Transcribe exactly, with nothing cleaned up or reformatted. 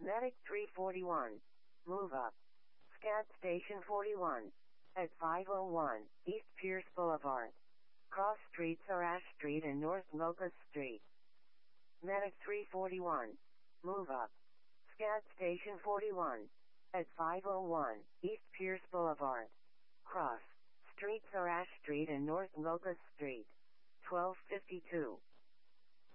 Medic three forty-one. Move up. Scat Station forty-one. At five oh one, East Pierce Boulevard. Cross streets are Ash Street and North Locust Street. Medic three forty-one. Move up. Scat Station forty-one. At five oh one, East Pierce Boulevard. Cross streets are Ash Street and North Locust Street. twelve fifty-two.